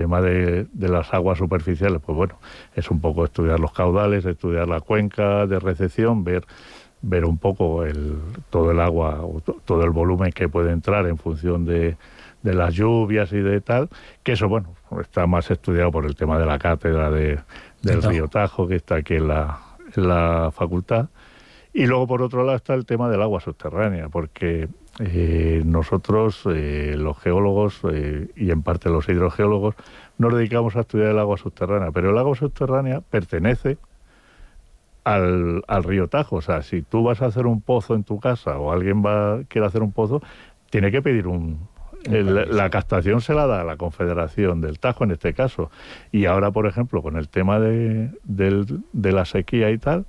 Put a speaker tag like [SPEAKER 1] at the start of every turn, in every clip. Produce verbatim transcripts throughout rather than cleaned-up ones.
[SPEAKER 1] tema de, de las aguas superficiales, pues bueno, es un poco estudiar los caudales, estudiar la cuenca de recepción, ver ver un poco el, todo el agua, o to, todo el volumen que puede entrar en función de, de las lluvias y de tal, que eso, bueno, está más estudiado por el tema de la cátedra de, del río Tajo, que está aquí en la, en la facultad. Y luego, por otro lado, está el tema del agua subterránea, porque eh, nosotros, eh, los geólogos, eh, y en parte los hidrogeólogos, nos dedicamos a estudiar el agua subterránea, pero el agua subterránea pertenece Al, al río Tajo. O sea, si tú vas a hacer un pozo en tu casa o alguien va quiere hacer un pozo, tiene que pedir un... El, la captación se la da a la Confederación del Tajo, en este caso. Y ahora, por ejemplo, con el tema de, de, de la sequía y tal,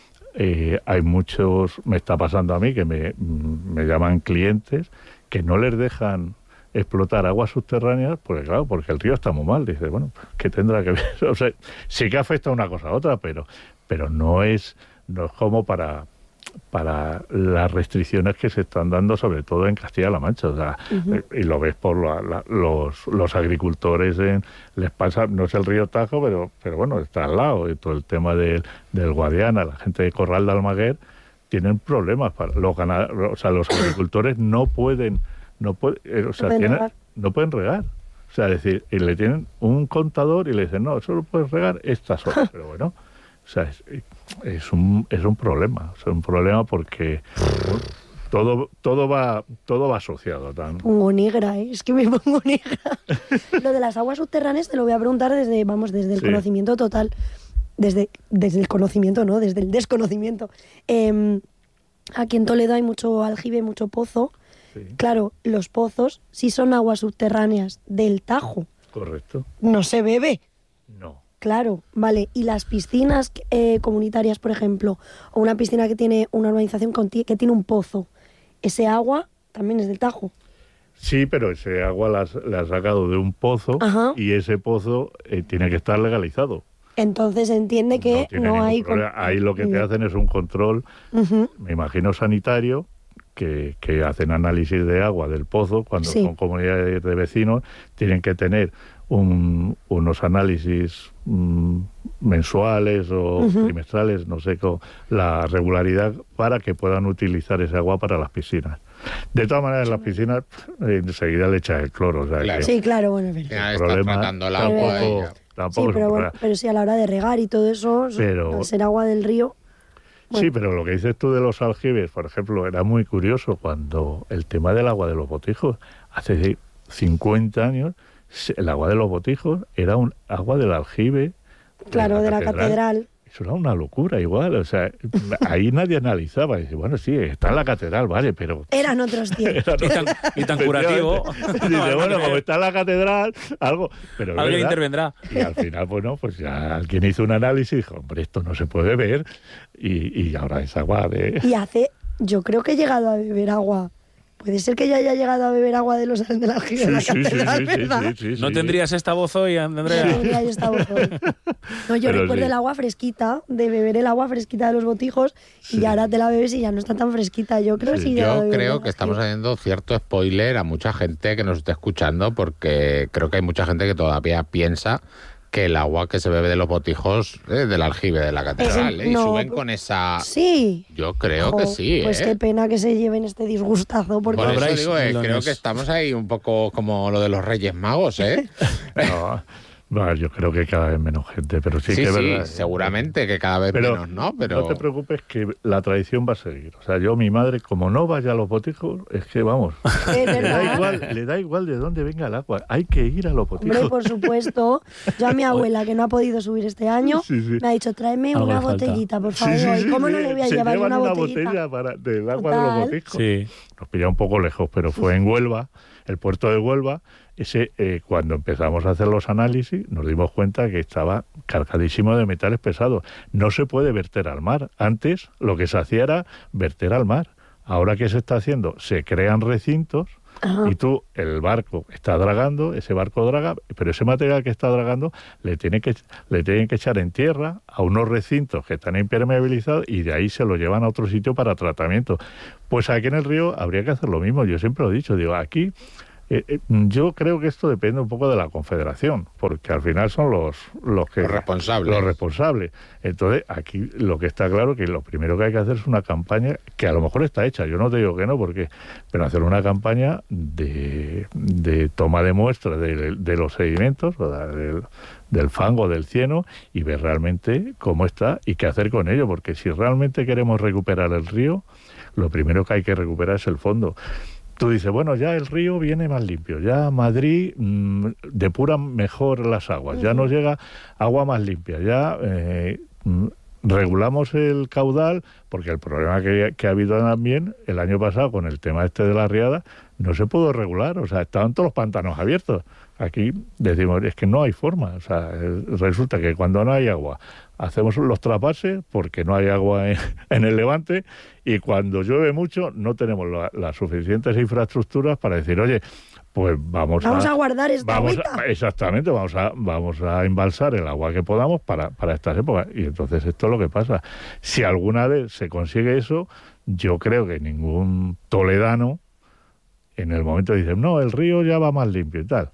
[SPEAKER 1] eh, hay muchos... Me está pasando a mí que me, me llaman clientes que no les dejan explotar aguas subterráneas, porque claro, porque el río está muy mal. Dice, bueno, ¿qué tendrá que ver? O sea, sí que afecta una cosa a otra, pero... pero no es no es como para para las restricciones que se están dando, sobre todo en Castilla-La Mancha. O sea, uh-huh. Y lo ves por la, la, los, los agricultores, en, les pasa, no es el río Tajo, pero pero bueno, está al lado, y todo el tema del, del Guadiana, la gente de Corral de Almaguer, tienen problemas. Para los ganad, o sea, los agricultores no pueden, no pueden, eh, o sea, no, tienen, no pueden regar. O sea, es decir, y le tienen un contador y le dicen, no, solo puedes regar estas horas, pero bueno... O sea, es, es un es un problema, es un problema porque todo todo va todo va asociado. Tan...
[SPEAKER 2] Me pongo negra, ¿eh? Es que me pongo negra. Lo de las aguas subterráneas te lo voy a preguntar desde, vamos, desde el sí. conocimiento total, desde desde el conocimiento, no, desde el desconocimiento. Eh, aquí en Toledo hay mucho aljibe, mucho pozo. Sí. Claro, los pozos sí son aguas subterráneas del Tajo.
[SPEAKER 1] Correcto.
[SPEAKER 2] No se bebe.
[SPEAKER 1] No.
[SPEAKER 2] Claro, vale. ¿Y las piscinas eh, comunitarias, por ejemplo, o una piscina que tiene una urbanización que tiene un pozo, ese agua también es del Tajo?
[SPEAKER 1] Sí, pero ese agua la, la has sacado de un pozo. Ajá. Y ese pozo eh, tiene que estar legalizado.
[SPEAKER 2] Entonces entiende que no, no hay...
[SPEAKER 1] Con... Ahí lo que te hacen es un control, uh-huh. me imagino sanitario, que, que hacen análisis de agua del pozo, cuando sí. son comunidades de vecinos, tienen que tener un, unos análisis mm, mensuales o uh-huh. trimestrales, no sé, con la regularidad, para que puedan utilizar ese agua para las piscinas. De todas maneras, en las piscinas eh, enseguida le echas el cloro. O sea,
[SPEAKER 2] claro.
[SPEAKER 1] que
[SPEAKER 2] Sí, claro, bueno, es
[SPEAKER 3] verdad. Está tratando el agua.
[SPEAKER 1] Tampoco, tampoco
[SPEAKER 2] sí, pero, bueno, pero sí, a la hora de regar y todo eso, pero, al ser agua del río... Bueno. Sí,
[SPEAKER 1] pero lo que dices tú de los aljibes, por ejemplo, era muy curioso cuando el tema del agua de los botijos, hace cincuenta años, el agua de los botijos era un agua del aljibe.
[SPEAKER 2] Claro, de la, de la catedral. catedral.
[SPEAKER 1] Eso era una locura igual, o sea, ahí nadie analizaba. Y dice, bueno, sí, está en la catedral, vale, pero...
[SPEAKER 2] Eran otros tiempos.
[SPEAKER 4] y, tan, y tan curativo.
[SPEAKER 1] Dice, bueno, como está en la catedral, algo... Pero
[SPEAKER 4] alguien
[SPEAKER 1] ¿verdad?
[SPEAKER 4] intervendrá.
[SPEAKER 1] Y al final, bueno, pues ya alguien hizo un análisis y dijo, hombre, esto no se puede ver, y, y ahora es agua de...
[SPEAKER 2] Y hace, yo creo que he llegado a beber agua... Puede ser que ya haya llegado a beber agua de los de la aljibe de la
[SPEAKER 1] sí,
[SPEAKER 2] catedral,
[SPEAKER 1] sí, sí,
[SPEAKER 2] ¿verdad?
[SPEAKER 1] Sí, sí, sí,
[SPEAKER 4] ¿No
[SPEAKER 1] sí,
[SPEAKER 4] tendrías
[SPEAKER 1] sí.
[SPEAKER 4] esta voz hoy, Andrea?
[SPEAKER 2] No tendría yo esta voz hoy. No, yo Pero recuerdo sí. el agua fresquita, de beber el agua fresquita de los botijos, sí. y ahora te la bebes y ya no está tan fresquita. Yo creo, sí. Sí,
[SPEAKER 3] yo creo que estamos haciendo cierto spoiler a mucha gente que nos está escuchando, porque creo que hay mucha gente que todavía piensa que el agua que se bebe de los botijos es del aljibe de la catedral, ¿eh? Y no, suben con esa...
[SPEAKER 2] Sí.
[SPEAKER 3] Yo creo jo, que sí,
[SPEAKER 2] Pues
[SPEAKER 3] ¿eh?
[SPEAKER 2] qué pena que se lleven este disgustazo. Porque...
[SPEAKER 3] Por eso digo, eh, creo que estamos ahí un poco como lo de los Reyes Magos, ¿eh?
[SPEAKER 1] No, no, yo creo que cada vez menos gente, pero sí,
[SPEAKER 3] sí
[SPEAKER 1] que es
[SPEAKER 3] sí,
[SPEAKER 1] verdad.
[SPEAKER 3] seguramente que cada vez
[SPEAKER 1] pero
[SPEAKER 3] menos, ¿no? Pero
[SPEAKER 1] no te preocupes que la tradición va a seguir. O sea, yo, mi madre, como no vaya a los botijos, es que, vamos,
[SPEAKER 2] ¿Es
[SPEAKER 1] le da igual, le da igual de dónde venga el agua. Hay que ir a los botijos.
[SPEAKER 2] Hombre, por supuesto. Yo a mi abuela, que no ha podido subir este año,
[SPEAKER 1] sí, sí.
[SPEAKER 2] me ha dicho, tráeme
[SPEAKER 4] Algo
[SPEAKER 2] una
[SPEAKER 4] falta.
[SPEAKER 2] botellita, por favor.
[SPEAKER 1] Sí, sí, sí,
[SPEAKER 2] ¿Cómo
[SPEAKER 1] sí.
[SPEAKER 2] no le voy a
[SPEAKER 1] Se
[SPEAKER 2] llevar
[SPEAKER 1] llevan
[SPEAKER 2] una,
[SPEAKER 1] una
[SPEAKER 2] botellita?
[SPEAKER 1] botella para, del agua
[SPEAKER 2] Total.
[SPEAKER 1] de los botijos.
[SPEAKER 4] Sí.
[SPEAKER 1] Nos pilla un poco lejos, pero fue en Huelva, el puerto de Huelva. Ese, eh, cuando empezamos a hacer los análisis, nos dimos cuenta que estaba cargadísimo de metales pesados. No se puede verter al mar. Antes lo que se hacía era verter al mar. Ahora, ¿qué se está haciendo? Se crean recintos. Ajá. Y tú, el barco está dragando, ese barco draga, pero ese material que está dragando le tiene que le tienen que echar en tierra a unos recintos que están impermeabilizados y de ahí se lo llevan a otro sitio para tratamiento. Pues aquí en el río habría que hacer lo mismo. Yo siempre lo he dicho, digo, aquí Eh, eh, yo creo que esto depende un poco de la Confederación, porque al final son los los que
[SPEAKER 3] los responsables.
[SPEAKER 1] Los responsables. Entonces, aquí lo que está claro que lo primero que hay que hacer es una campaña que a lo mejor está hecha, yo no te digo que no, porque pero hacer una campaña de, de toma de muestras de, de los sedimentos, o sea, del, del fango, del cieno, y ver realmente cómo está y qué hacer con ello, porque si realmente queremos recuperar el río, lo primero que hay que recuperar es el fondo. Tú dices, bueno, ya el río viene más limpio, ya Madrid mmm, depura mejor las aguas, uh-huh. ya nos llega agua más limpia, ya eh, mmm, regulamos el caudal, porque el problema que, que ha habido también el año pasado con el tema este de la riada, no se pudo regular, o sea, estaban todos los pantanos abiertos. Aquí decimos, es que no hay forma, o sea, resulta que cuando no hay agua, hacemos los trasvases porque no hay agua en, en el Levante, y cuando llueve mucho no tenemos la, las suficientes infraestructuras para decir, oye, pues vamos,
[SPEAKER 2] vamos
[SPEAKER 1] a,
[SPEAKER 2] a guardar esta
[SPEAKER 1] vamos
[SPEAKER 2] agüita.
[SPEAKER 1] A, exactamente, vamos a, vamos a embalsar el agua que podamos para, para estas épocas. Y entonces esto es lo que pasa. Si alguna vez se consigue eso, yo creo que ningún toledano en el momento dice, no, el río ya va más limpio y tal.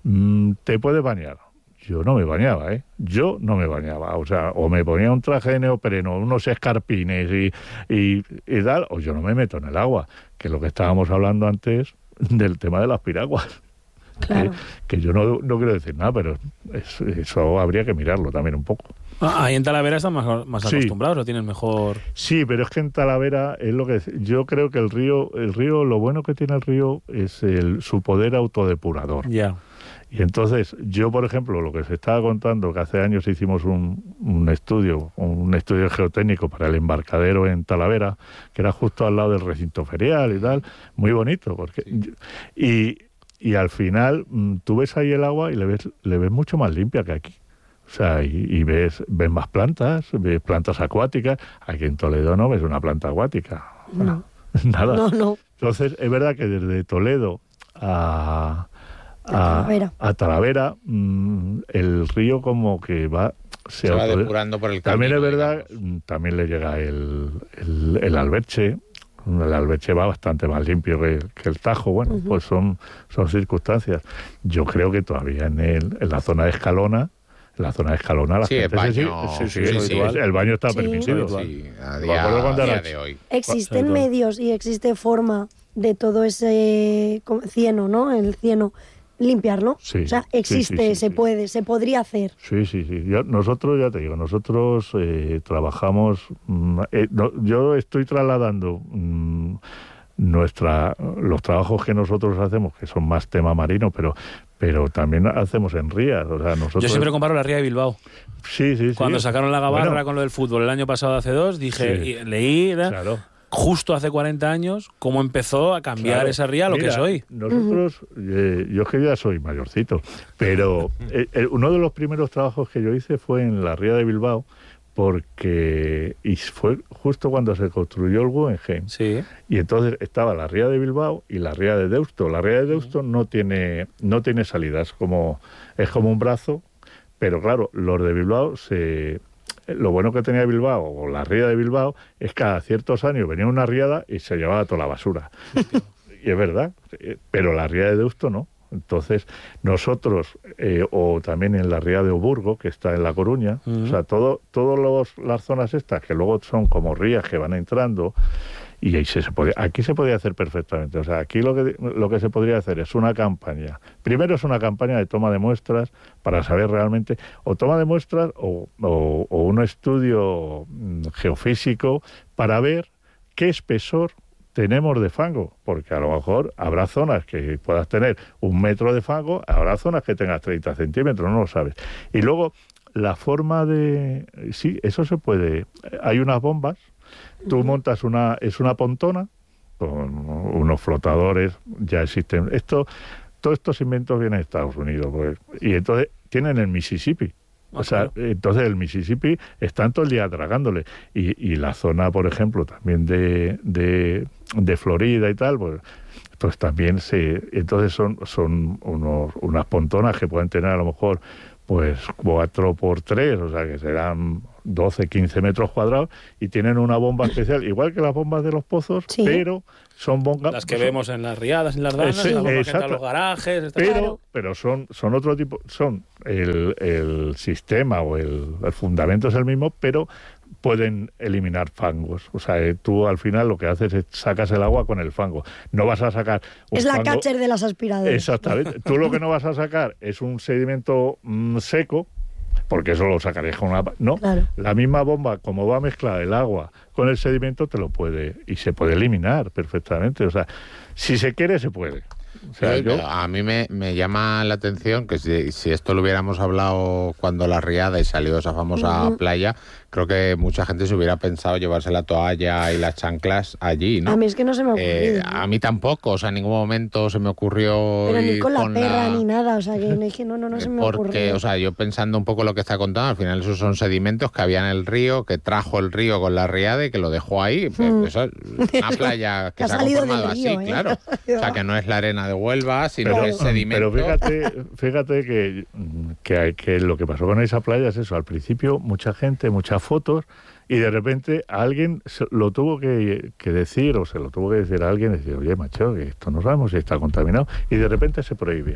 [SPEAKER 1] ¿Te puedes bañar? Yo no me bañaba, ¿eh? Yo no me bañaba. O sea, o me ponía un traje de neopreno, unos escarpines y, y, y tal, o yo no me meto en el agua. Que es lo que estábamos hablando antes del tema de las piraguas.
[SPEAKER 2] Claro.
[SPEAKER 1] Que, que yo no, no quiero decir nada, pero es, eso habría que mirarlo también un poco.
[SPEAKER 4] Ah, ahí en Talavera están más, más
[SPEAKER 1] sí.
[SPEAKER 4] acostumbrados, lo tienen mejor.
[SPEAKER 1] Sí, pero es que en Talavera es lo que yo creo que el río, el río, lo bueno que tiene el río es el, su poder autodepurador.
[SPEAKER 4] Ya. Yeah.
[SPEAKER 1] Y entonces, yo, por ejemplo, lo que se estaba contando, que hace años hicimos un, un estudio, un estudio geotécnico para el embarcadero en Talavera, que era justo al lado del recinto ferial y tal, muy bonito, porque sí. y, y al final tú ves ahí el agua y le ves, le ves mucho más limpia que aquí. O sea, y, y ves, ves más plantas, ves plantas acuáticas. Aquí en Toledo no ves una planta acuática.
[SPEAKER 2] No.
[SPEAKER 1] Nada.
[SPEAKER 2] No, no.
[SPEAKER 1] Entonces, es verdad que desde Toledo a... A,
[SPEAKER 2] Talavera.
[SPEAKER 1] a Talavera, mmm, el río como que va
[SPEAKER 3] se, se va depurando por el camino.
[SPEAKER 1] También es verdad,
[SPEAKER 3] digamos.
[SPEAKER 1] También le llega el, el, el Alberche. El Alberche va bastante más limpio que, que el Tajo. Bueno, uh-huh. pues son, son circunstancias. Yo creo que todavía en, el, en la zona de Escalona, en la zona de Escalona la
[SPEAKER 3] sí,
[SPEAKER 1] gente
[SPEAKER 3] el baño,
[SPEAKER 1] se sigue,
[SPEAKER 3] sí,
[SPEAKER 1] sí,
[SPEAKER 3] sí,
[SPEAKER 1] sí, el baño está
[SPEAKER 2] sí.
[SPEAKER 1] permitido.
[SPEAKER 3] Sí, a día, a día de hoy.
[SPEAKER 2] Existen medios y existe forma de todo ese cieno, ¿no? El cieno. Limpiarlo,
[SPEAKER 1] sí,
[SPEAKER 2] o sea, existe,
[SPEAKER 1] sí, sí, sí,
[SPEAKER 2] se
[SPEAKER 1] sí.
[SPEAKER 2] puede, se podría hacer.
[SPEAKER 1] Sí, sí, sí. Yo, nosotros, ya te digo, nosotros eh, trabajamos, mm, eh, no, yo estoy trasladando mm, nuestra, los trabajos que nosotros hacemos, que son más tema marino, pero pero también hacemos en rías. O sea, nosotros...
[SPEAKER 4] Yo siempre comparo la ría de Bilbao.
[SPEAKER 1] Sí, sí, sí.
[SPEAKER 4] Cuando sacaron la gabarra
[SPEAKER 1] bueno,
[SPEAKER 4] con lo del fútbol el año pasado, hace dos, dije,
[SPEAKER 1] sí.
[SPEAKER 4] y leí... ¿verdad?
[SPEAKER 1] Claro.
[SPEAKER 4] Justo hace cuarenta años, cómo empezó a cambiar
[SPEAKER 1] claro.
[SPEAKER 4] esa ría a lo
[SPEAKER 1] Mira,
[SPEAKER 4] que es hoy.
[SPEAKER 1] Nosotros, eh, yo es que ya soy mayorcito, pero eh, eh, uno de los primeros trabajos que yo hice fue en la ría de Bilbao, porque y fue justo cuando se construyó el Guggenheim.
[SPEAKER 4] Sí.
[SPEAKER 1] Y entonces estaba la ría de Bilbao y la ría de Deusto. La ría de Deusto uh-huh. no tiene no tiene salidas, como es como un brazo, pero claro, los de Bilbao se... Lo bueno que tenía Bilbao, o la ría de Bilbao, es que cada ciertos años venía una riada y se llevaba toda la basura. Y es verdad, pero la ría de Deusto no. Entonces, nosotros, eh, o también en la ría de Oburgo, que está en La Coruña, uh-huh. o sea, todo, todas las zonas estas, que luego son como rías que van entrando, y ahí se, se podía, aquí se podía hacer perfectamente. O sea, aquí lo que, lo que se podría hacer es una campaña. Primero es una campaña de toma de muestras para saber realmente, o toma de muestras o, o, o un estudio geofísico para ver qué espesor tenemos de fango, porque a lo mejor habrá zonas que puedas tener un metro de fango, habrá zonas que tengas treinta centímetros, no lo sabes. Y luego, la forma de... Sí, eso se puede... Hay unas bombas, tú uh-huh. montas una... Es una pontona, con unos flotadores, ya existen... Esto, todos estos inventos vienen de Estados Unidos, pues, y entonces tienen el Mississippi. O sea, entonces el Mississippi está todo el día tragándole. Y, y la zona, por ejemplo, también de, de, de Florida y tal, pues, pues también se... Entonces son, son unos, unas pontonas que pueden tener a lo mejor pues cuatro por tres, o sea que serán doce, quince metros cuadrados, y tienen una bomba especial, igual que las bombas de los pozos, sí. pero son bombas...
[SPEAKER 4] Las que son, vemos en las riadas, en las danas, sí. las bombas que entran en los garajes...
[SPEAKER 1] Pero, claro. pero son, son otro tipo, son el, el sistema o el, el fundamento es el mismo, pero pueden eliminar fangos. O sea, tú al final lo que haces es sacas el agua con el fango. No vas a sacar... Un
[SPEAKER 2] es la
[SPEAKER 1] fango...
[SPEAKER 2] catcher de las aspiradoras.
[SPEAKER 1] Exactamente. Tú lo que no vas a sacar es un sedimento mmm, seco, porque eso lo sacarías con una... No, claro. La misma bomba, como va a mezclar el agua con el sedimento, te lo puede... Y se puede eliminar perfectamente. O sea, si se quiere, se puede. O sea,
[SPEAKER 3] sí,
[SPEAKER 1] yo...
[SPEAKER 3] A mí me, me llama la atención que si, si esto lo hubiéramos hablado cuando la riada y salió esa famosa uh-huh. playa, creo que mucha gente se hubiera pensado llevarse la toalla y las chanclas allí, ¿no?
[SPEAKER 2] A mí es que no se me ocurrió.
[SPEAKER 3] Eh, a mí tampoco, o sea, en ningún momento se me ocurrió...
[SPEAKER 2] Pero ni con la
[SPEAKER 3] con
[SPEAKER 2] perra
[SPEAKER 3] la...
[SPEAKER 2] ni nada, o sea, que dije, no, no, no se me ocurrió.
[SPEAKER 3] Porque, o sea, yo pensando un poco lo que está contando, al final esos son sedimentos que había en el río, que trajo el río con la riada y que lo dejó ahí. Mm. Eso es una playa que, que se ha conformado así, río, ¿eh? Claro. O sea, que no es la arena de Huelva, sino
[SPEAKER 1] pero,
[SPEAKER 3] que es sedimento.
[SPEAKER 1] Pero fíjate, fíjate que, que, que lo que pasó con esa playa es eso. Al principio, mucha gente, muchas fotos, y de repente alguien lo tuvo que, que decir, o se lo tuvo que decir a alguien, decir, oye, macho, que esto no sabemos si está contaminado, y de repente se prohíbe.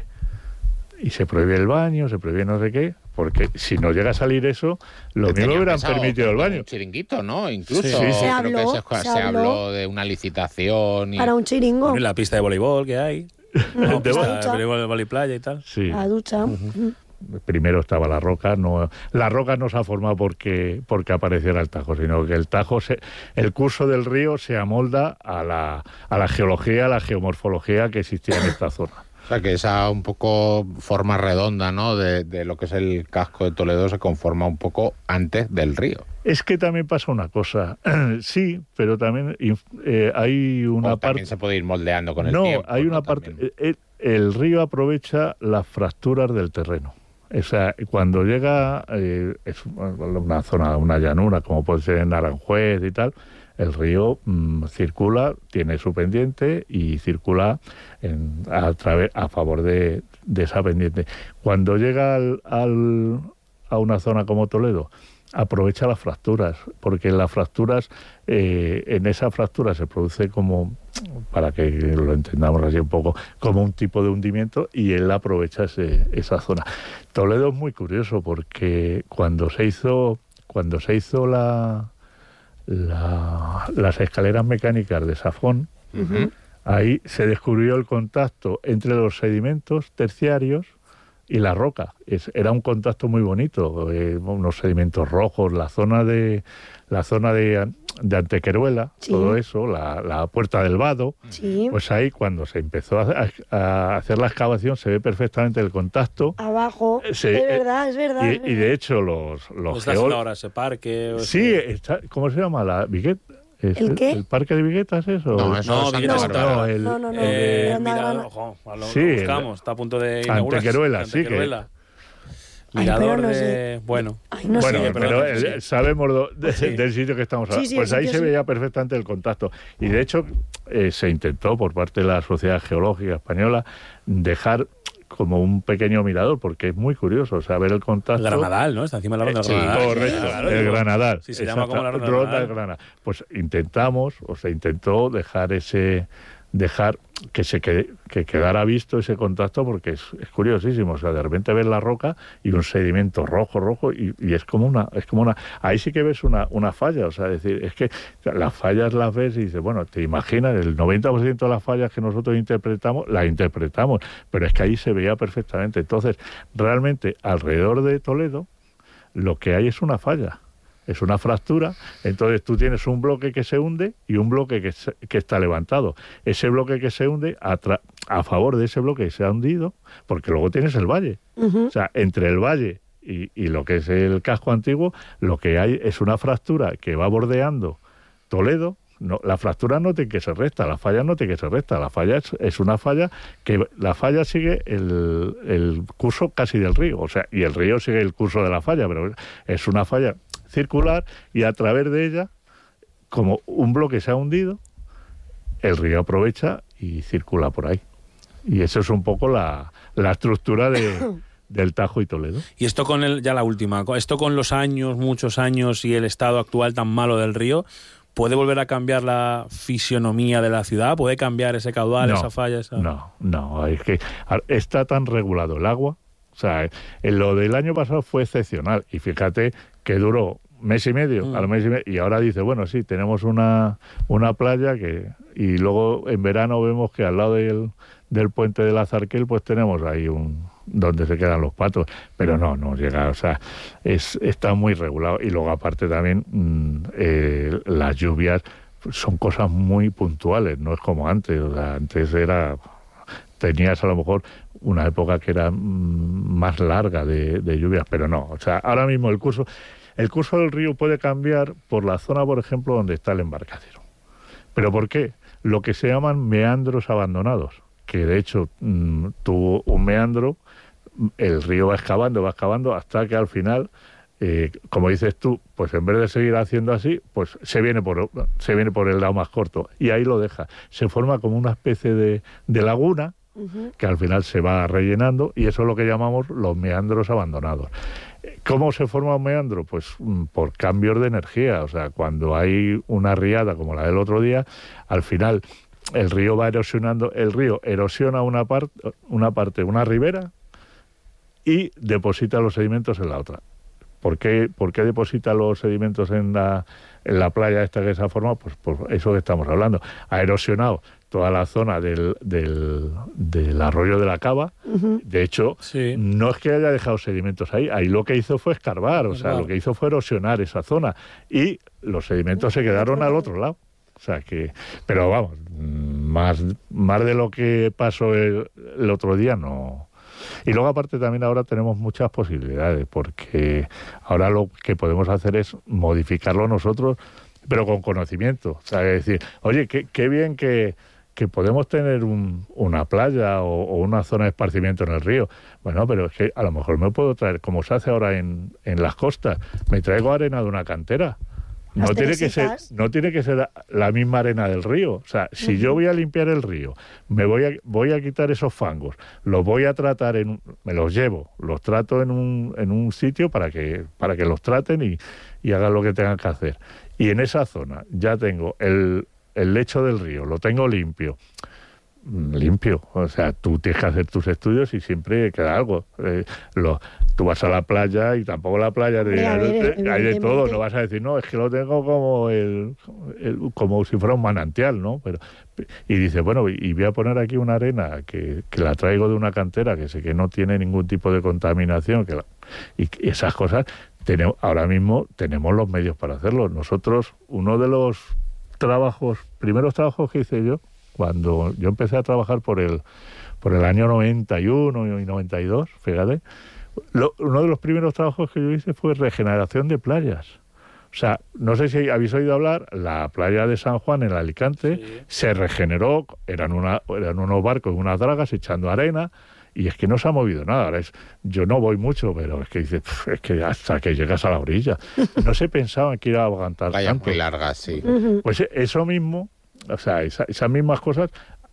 [SPEAKER 1] Y se prohíbe el baño, se prohíbe no sé qué, porque si no llega a salir eso, lo mismo hubieran permitido el baño.
[SPEAKER 3] Un chiringuito, ¿no? Incluso.
[SPEAKER 2] Sí, sí. Se,
[SPEAKER 3] creo
[SPEAKER 2] habló,
[SPEAKER 3] que se,
[SPEAKER 2] se,
[SPEAKER 3] se
[SPEAKER 2] habló
[SPEAKER 3] habló de una licitación. Y...
[SPEAKER 2] Para un chiringo.
[SPEAKER 4] Bueno, y la pista de voleibol que hay. No, pista de voleibol, de voleiplaya y tal.
[SPEAKER 1] Sí.
[SPEAKER 2] La ducha.
[SPEAKER 1] Uh-huh. Primero estaba la roca, no, la roca no se ha formado porque, porque apareciera el Tajo, sino que el Tajo, se, el curso del río se amolda a la, a la geología, a la geomorfología que existía en esta zona.
[SPEAKER 3] O sea, que esa un poco forma redonda, ¿no?, de, de lo que es el casco de Toledo se conforma un poco antes del río.
[SPEAKER 1] Es que también pasa una cosa, sí, pero también eh, hay una parte...
[SPEAKER 3] También se puede ir moldeando con el
[SPEAKER 1] no,
[SPEAKER 3] tiempo.
[SPEAKER 1] No, hay una parte... El, el río aprovecha las fracturas del terreno. O sea, cuando llega, eh, es una zona, una llanura, como puede ser en Aranjuez y tal, el río mmm, circula, tiene su pendiente y circula en, a, través, a favor de, de esa pendiente. Cuando llega al, al, a una zona como Toledo, aprovecha las fracturas, porque en las fracturas, eh, en esa fractura se produce como, para que lo entendamos así un poco, como un tipo de hundimiento, y él aprovecha ese, esa zona. Toledo es muy curioso porque cuando se hizo, cuando se hizo la, la las escaleras mecánicas de Safón, uh-huh. ahí se descubrió el contacto entre los sedimentos terciarios y la roca. Es, era un contacto muy bonito, eh, unos sedimentos rojos, la zona de la zona de, de Antequeruela, sí. todo eso, la, la Puerta del Vado, sí. pues ahí cuando se empezó a, a hacer la excavación se ve perfectamente el contacto.
[SPEAKER 2] Abajo, se, es verdad, es verdad.
[SPEAKER 1] Y,
[SPEAKER 2] es verdad.
[SPEAKER 1] y de hecho los, los
[SPEAKER 4] ¿Está haciendo ahora ese parque? O
[SPEAKER 1] sí, está, ¿cómo se llama? La Viguet.
[SPEAKER 2] ¿El, ¿El qué?
[SPEAKER 1] ¿El parque de Viguetas eso?
[SPEAKER 3] No, eso
[SPEAKER 4] no,
[SPEAKER 3] es
[SPEAKER 4] Viguetas
[SPEAKER 3] no,
[SPEAKER 4] no,
[SPEAKER 1] el,
[SPEAKER 4] no, no, no. Eh, eh, mira, ojo, lo,
[SPEAKER 1] sí,
[SPEAKER 4] lo buscamos, está a punto de inaugurar.
[SPEAKER 1] Antequeruela, sí que...
[SPEAKER 4] Mirador
[SPEAKER 2] Ay, no
[SPEAKER 4] de...
[SPEAKER 2] sé.
[SPEAKER 4] Bueno,
[SPEAKER 2] Ay, no
[SPEAKER 1] bueno
[SPEAKER 2] sé,
[SPEAKER 1] pero, pero el, sabemos do, de, sí. del sitio que estamos hablando. Sí, sí, pues ahí se sí. veía perfectamente el contacto. Y de hecho eh, se intentó por parte de la Sociedad Geológica Española dejar como un pequeño mirador, porque es muy curioso, o sea, ver el contacto...
[SPEAKER 4] El Granadal, ¿no? Está encima de la ronda
[SPEAKER 1] sí,
[SPEAKER 4] del Granadal.
[SPEAKER 1] Correcto, sí, claro, el digo, Granadal.
[SPEAKER 4] Sí, se llama como la ronda,
[SPEAKER 1] ronda del Granadal. Pues intentamos, o se intentó dejar ese... dejar que se quede, que quedara visto ese contacto, porque es, es curiosísimo, o sea, de repente ves la roca y un sedimento rojo, rojo, y, y es como una, es como una, ahí sí que ves una, una falla, o sea, es decir, es que las fallas las ves y dices, bueno, te imaginas, el noventa por ciento de las fallas que nosotros interpretamos, las interpretamos, pero es que ahí se veía perfectamente. Entonces, realmente, alrededor de Toledo, lo que hay es una falla. Es una fractura, entonces tú tienes un bloque que se hunde y un bloque que, se, que está levantado. Ese bloque que se hunde, a, tra- a favor de ese bloque que se ha hundido, porque luego tienes el valle. Uh-huh. O sea, entre el valle y, y lo que es el casco antiguo, lo que hay es una fractura que va bordeando Toledo. No, la fractura no tiene que ser recta, la falla no tiene que ser recta, la falla es, es una falla que la falla sigue el, el curso casi del río, o sea, y el río sigue el curso de la falla, pero es una falla circular y a través de ella, como un bloque se ha hundido, el río aprovecha y circula por ahí. Y eso es un poco la, la estructura de, del Tajo y Toledo.
[SPEAKER 4] Y esto con el, ya la última, esto con los años, muchos años y el estado actual tan malo del río, ¿puede volver a cambiar la fisionomía de la ciudad? ¿Puede cambiar ese caudal,
[SPEAKER 1] no,
[SPEAKER 4] esa falla? Esa...
[SPEAKER 1] No, no, es que está tan regulado el agua. O sea, en lo del año pasado fue excepcional y fíjate que duró mes y medio, mm. al mes y medio, y ahora dice, bueno, sí, tenemos una, una playa que y luego en verano vemos que al lado del, del puente de la Zarquel pues tenemos ahí un donde se quedan los patos, pero no, no llega, o sea, es está muy regulado y luego aparte también mmm, eh, las lluvias son cosas muy puntuales, no es como antes, o sea, antes era tenías a lo mejor una época que era mmm, más larga de, de lluvias, pero no, o sea, ahora mismo el curso el curso del río puede cambiar por la zona, por ejemplo, donde está el embarcadero. ¿Pero por qué? Lo que se llaman meandros abandonados, que de hecho mmm, tuvo un meandro, el río va excavando, va excavando, hasta que al final, eh, como dices tú, pues en vez de seguir haciendo así, pues se viene por se viene por el lado más corto, y ahí lo deja. Se forma como una especie de, de laguna, uh-huh. que al final se va rellenando, y eso es lo que llamamos los meandros abandonados. ¿Cómo se forma un meandro? Pues por cambios de energía. O sea, cuando hay una riada como la del otro día, al final el río va erosionando, el río erosiona una parte, una parte, una ribera, y deposita los sedimentos en la otra. ¿Por qué, por qué deposita los sedimentos en la, en la playa esta que se ha formado? Pues por eso que estamos hablando. Ha erosionado toda la zona del, del, del arroyo de la Cava. Uh-huh. De hecho, sí. no es que haya dejado sedimentos ahí, ahí lo que hizo fue escarbar, o sea, lo que hizo fue erosionar esa zona, y los sedimentos se quedaron al otro lado. O sea que, pero vamos, más, más de lo que pasó el, el otro día no. Y luego aparte también ahora tenemos muchas posibilidades, porque ahora lo que podemos hacer es modificarlo nosotros, pero con conocimiento. O sea, es decir, oye, qué, qué bien que, que podemos tener un, una playa o, o una zona de esparcimiento en el río. Bueno, pero es que a lo mejor me puedo traer, como se hace ahora en, en las costas, me traigo arena de una cantera. No tiene, que ser, no tiene que ser la misma arena del río. O sea, si uh-huh. yo voy a limpiar el río, me voy a, voy a quitar esos fangos, los voy a tratar, en, me los llevo, los trato en un, en un sitio para que, para que los traten y, y hagan lo que tengan que hacer. Y en esa zona ya tengo el, el lecho del río, lo tengo limpio. Limpio, o sea, tú tienes que hacer tus estudios y siempre queda algo. Eh, lo, tú vas a la playa y tampoco la playa de, ver, de, hay de todo, no vas a decir, no, es que lo tengo como el, el como si fuera un manantial, ¿no? Pero y dices, bueno, y, y voy a poner aquí una arena que, que la traigo de una cantera que sé que no tiene ningún tipo de contaminación, que la, y, y esas cosas, tenemos, ahora mismo tenemos los medios para hacerlo. Nosotros, uno de los trabajos, primeros trabajos que hice yo, cuando yo empecé a trabajar por el por el año noventa y uno y noventa y dos, fíjate, lo, uno de los primeros trabajos que yo hice fue regeneración de playas. O sea, no sé si habéis oído hablar, la playa de San Juan en Alicante sí. se regeneró, eran, una, eran unos barcos, unas dragas echando arena, y es que no se ha movido nada. Ahora es, yo no voy mucho, pero es que dices, es que hasta que llegas a la orilla. No se pensaba que iba a aguantar
[SPEAKER 3] Vaya
[SPEAKER 1] tanto.
[SPEAKER 3] Muy larga, sí.
[SPEAKER 2] Uh-huh.
[SPEAKER 1] Pues eso mismo, o sea, esa, esas mismas cosas,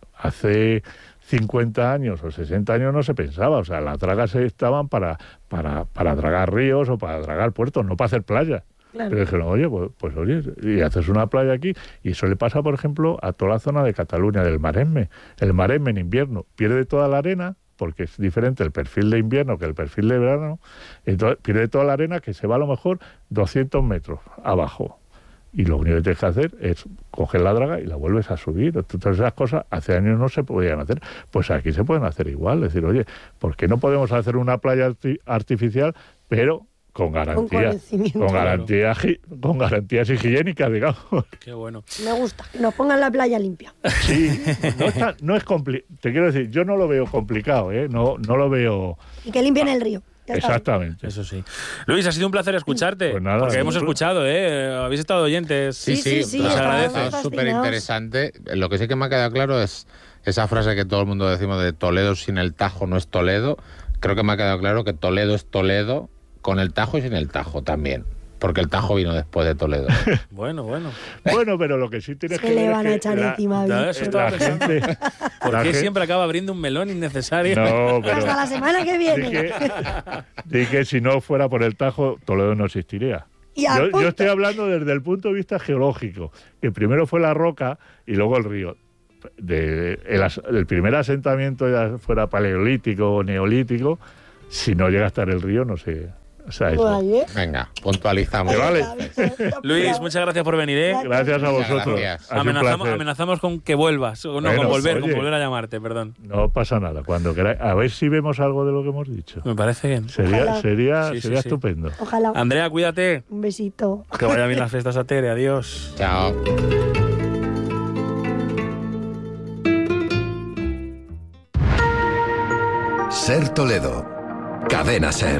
[SPEAKER 1] hace cincuenta años o sesenta años no se pensaba. O sea, las dragas estaban para, para, para dragar ríos o para dragar puertos, no para hacer playa. Claro. Pero dijeron, oye, pues, pues oye, y haces una playa aquí, y eso le pasa, por ejemplo, a toda la zona de Cataluña, del Maresme. El Maresme en invierno pierde toda la arena, porque es diferente el perfil de invierno que el perfil de verano, entonces pierde toda la arena, que se va a lo mejor doscientos metros abajo. Y lo único que tienes que hacer es coger la draga y la vuelves a subir. Todas esas cosas hace años no se podían hacer. Pues aquí se pueden hacer igual. Es decir, oye, ¿por qué no podemos hacer una playa arti- artificial, pero con garantías, con, con, garantía, con garantías higiénicas, digamos?
[SPEAKER 4] Qué bueno.
[SPEAKER 2] Me gusta, que nos pongan la playa limpia.
[SPEAKER 1] Sí, no, está, no es complicado. Te quiero decir, yo no lo veo complicado, ¿eh? No, no lo veo...
[SPEAKER 2] Y que limpien el río.
[SPEAKER 1] Ya Exactamente.
[SPEAKER 4] Eso sí. Luis, ha sido un placer escucharte.
[SPEAKER 1] Pues nada,
[SPEAKER 4] porque
[SPEAKER 1] sí.
[SPEAKER 4] hemos escuchado, ¿eh? Habéis estado oyentes.
[SPEAKER 3] Sí, sí, sí. sí, sí
[SPEAKER 4] agradece.
[SPEAKER 3] Es súper interesante. Lo que sí que me ha quedado claro es esa frase que todo el mundo decimos de Toledo sin el Tajo no es Toledo. Creo que me ha quedado claro que Toledo es Toledo con el Tajo y sin el Tajo también. Porque el Tajo vino después de Toledo.
[SPEAKER 4] Bueno, bueno.
[SPEAKER 1] Bueno, pero lo que sí tienes
[SPEAKER 2] Se
[SPEAKER 1] que
[SPEAKER 2] le
[SPEAKER 1] ver
[SPEAKER 2] van
[SPEAKER 1] es
[SPEAKER 2] a
[SPEAKER 1] que
[SPEAKER 2] echar
[SPEAKER 1] la,
[SPEAKER 2] encima.
[SPEAKER 4] la-
[SPEAKER 2] bien.
[SPEAKER 4] eso estaba
[SPEAKER 1] la
[SPEAKER 4] pensando.
[SPEAKER 1] gente...
[SPEAKER 4] ¿Por
[SPEAKER 1] la
[SPEAKER 4] qué
[SPEAKER 1] gen-
[SPEAKER 4] siempre acaba abriendo un melón innecesario?
[SPEAKER 1] No, pero...
[SPEAKER 2] Hasta la semana que
[SPEAKER 1] Di
[SPEAKER 2] viene.
[SPEAKER 1] que, di que si no fuera por el Tajo, Toledo no existiría.
[SPEAKER 2] Y a
[SPEAKER 1] Yo,
[SPEAKER 2] punto.
[SPEAKER 1] yo estoy hablando desde el punto de vista geológico, que primero fue la roca y luego el río. De, el, as- el primer asentamiento, ya fuera paleolítico o neolítico, si no llega a estar el río, no sé. O sea, eso.
[SPEAKER 2] Ay, ¿eh?
[SPEAKER 3] Venga, puntualizamos.
[SPEAKER 1] Que vale.
[SPEAKER 4] Luis, muchas gracias por venir, ¿eh?
[SPEAKER 1] Gracias a vosotros.
[SPEAKER 3] Gracias.
[SPEAKER 1] Ha sido un
[SPEAKER 4] Amenazamos,
[SPEAKER 1] placer.
[SPEAKER 4] amenazamos con que vuelvas. O no,
[SPEAKER 1] Bueno,
[SPEAKER 4] con volver,
[SPEAKER 1] oye.
[SPEAKER 4] con volver a llamarte, perdón.
[SPEAKER 1] No pasa nada, cuando queráis. A ver si vemos algo de lo que hemos dicho.
[SPEAKER 4] Me parece bien.
[SPEAKER 1] Sería,
[SPEAKER 2] Ojalá.
[SPEAKER 1] sería,
[SPEAKER 4] Sí, sí,
[SPEAKER 1] sería
[SPEAKER 4] sí.
[SPEAKER 1] estupendo.
[SPEAKER 2] Ojalá.
[SPEAKER 4] Andrea, cuídate.
[SPEAKER 2] Un besito.
[SPEAKER 4] Que vaya bien las fiestas a Tere. Adiós.
[SPEAKER 3] Chao.
[SPEAKER 5] Ser Toledo. Cadena Ser.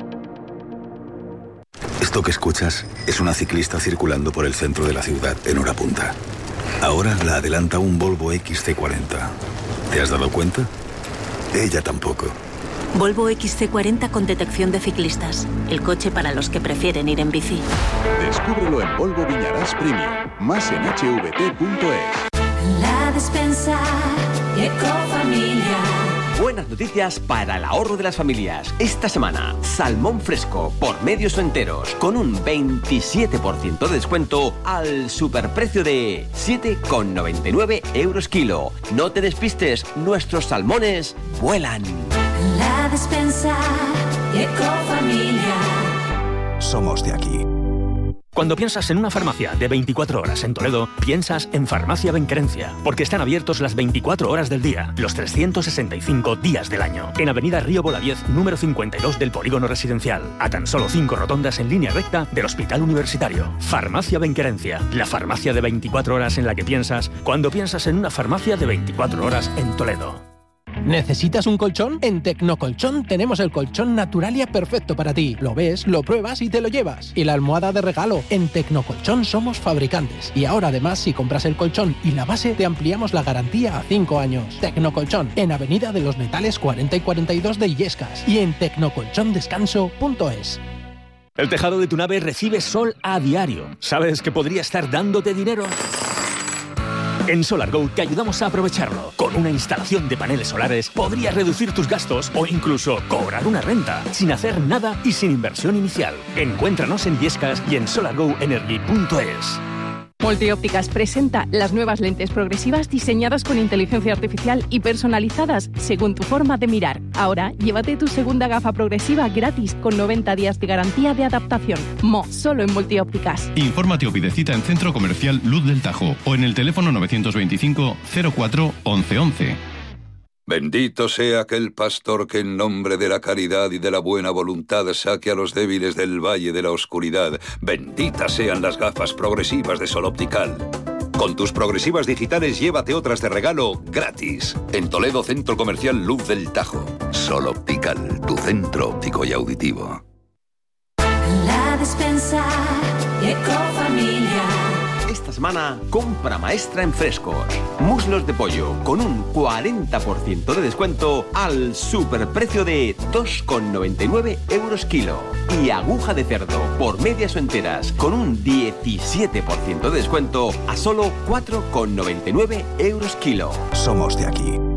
[SPEAKER 6] Esto que escuchas es una ciclista circulando por el centro de la ciudad en hora punta. Ahora la adelanta un Volvo equis ce cuarenta. ¿Te has dado cuenta? Ella tampoco.
[SPEAKER 7] Volvo equis ce cuarenta con detección de ciclistas. El coche para los que prefieren ir en bici.
[SPEAKER 8] Descúbrelo en Volvo Viñarás Premium. Más en h v t punto es.
[SPEAKER 9] La Despensa Ecofamilia.
[SPEAKER 10] Buenas noticias para el ahorro de las familias. Esta semana, salmón fresco por medios o enteros con un veintisiete por ciento de descuento al superprecio de siete con noventa y nueve euros kilo. No te despistes, nuestros salmones vuelan.
[SPEAKER 9] La Despensa Ecofamilia.
[SPEAKER 5] Somos de aquí.
[SPEAKER 11] Cuando piensas en una farmacia de veinticuatro horas en Toledo, piensas en Farmacia Benquerencia, porque están abiertos las veinticuatro horas del día, los trescientos sesenta y cinco días del año. En Avenida Río Bolaviez, número cincuenta y dos del Polígono Residencial, a tan solo cinco rotondas en línea recta del Hospital Universitario. Farmacia Benquerencia, la farmacia de veinticuatro horas en la que piensas cuando piensas en una farmacia de veinticuatro horas en Toledo.
[SPEAKER 12] ¿Necesitas un colchón? En Tecnocolchón tenemos el colchón Naturalia perfecto para ti. Lo ves, lo pruebas y te lo llevas. Y la almohada de regalo. En Tecnocolchón somos fabricantes. Y ahora además, si compras el colchón y la base, te ampliamos la garantía a cinco años. Tecnocolchón, en Avenida de los Metales cuarenta y cuarenta y dos de Illescas. Y en tecnocolchondescanso punto es.
[SPEAKER 11] El tejado de tu nave recibe sol a diario. ¿Sabes que podría estar dándote dinero? En SolarGo te ayudamos a aprovecharlo. Con una instalación de paneles solares podrías reducir tus gastos o incluso cobrar una renta sin hacer nada y sin inversión inicial. Encuéntranos en Illescas y en solar go energy punto es.
[SPEAKER 13] Multiópticas presenta las nuevas lentes progresivas diseñadas con inteligencia artificial y personalizadas según tu forma de mirar. Ahora, llévate tu segunda gafa progresiva gratis con noventa días de garantía de adaptación. Mo, solo en Multiópticas.
[SPEAKER 14] Infórmate o pide cita en Centro Comercial Luz del Tajo o en el teléfono novecientos veinticinco cero cuatro once once.
[SPEAKER 15] Bendito sea aquel pastor que en nombre de la caridad y de la buena voluntad saque a los débiles del valle de la oscuridad. Benditas sean las gafas progresivas de Sol Optical. Con tus progresivas digitales llévate otras de regalo gratis. En Toledo, Centro Comercial Luz del Tajo. Sol Optical, tu centro óptico y auditivo.
[SPEAKER 9] La Despensa Ecofamilia.
[SPEAKER 10] Esta semana, compra maestra en frescos. Muslos de pollo con un cuarenta por ciento de descuento al superprecio de dos con noventa y nueve euros kilo. Y aguja de cerdo por medias o enteras con un diecisiete por ciento de descuento a solo cuatro con noventa y nueve euros kilo.
[SPEAKER 5] Somos de aquí.